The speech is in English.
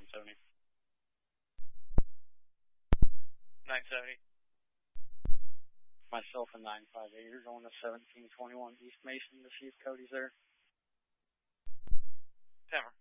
970. 970. Myself and 958. You're going to 1721 East Mason to see if Cody's there. Timmer.